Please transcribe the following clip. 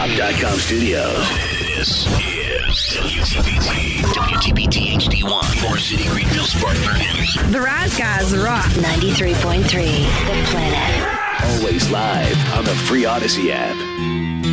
Pop.com Studios. This is WTBT HD1, Forest City, Greenville, Spartanburg. The Rise Guys rock. 93.3, The Planet. Always live on the free Odyssey app.